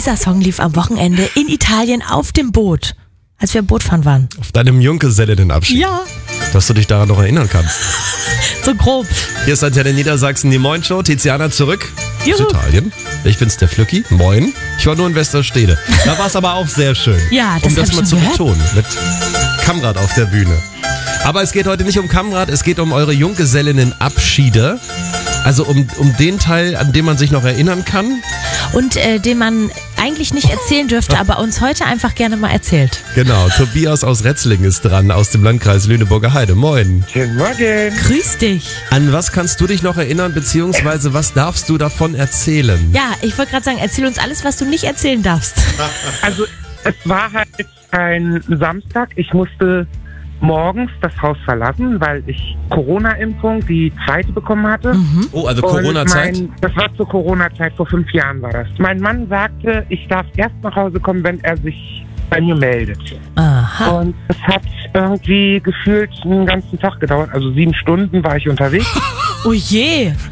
Dieser Song lief am Wochenende in Italien auf dem Boot, als wir Bootfahren waren. Auf deinem Junggesellinnenabschied. Ja, Dass du dich daran noch erinnern kannst. so grob. Hier ist Antenne Niedersachsen, die Moin Show. Tiziana zurück Juhu. aus Italien. Ich bin's, der Flücki. Moin. Ich war nur in Westerstede. Da war es aber auch sehr schön. Ja, das Um das hab ich mal schon zu gehört. betonen. Mit Kamrad auf der Bühne. Aber es geht heute nicht um Kamrad, es geht um eure Junggesellinnenabschiede. Also um den Teil, an den man sich noch erinnern kann. Und den man eigentlich nicht erzählen dürfte, aber uns heute einfach gerne mal erzählt. Genau, Tobias aus Retzling ist dran, aus dem Landkreis Lüneburger Heide. Moin. Guten Morgen. Grüß dich. An was kannst du dich noch erinnern, beziehungsweise was darfst du davon erzählen? Ja, ich wollte gerade sagen, erzähl uns alles, was du nicht erzählen darfst. Also es war halt ein Samstag. Ich musste morgens das Haus verlassen, weil ich Corona-Impfung, die zweite bekommen hatte. Oh, also Und Corona-Zeit? Das war zur Corona-Zeit, vor 5 Jahren war das. Mein Mann sagte, ich darf erst nach Hause kommen, wenn er sich bei mir meldet. Aha. Und es hat irgendwie gefühlt einen ganzen Tag gedauert. Also 7 Stunden war ich unterwegs. Oh je.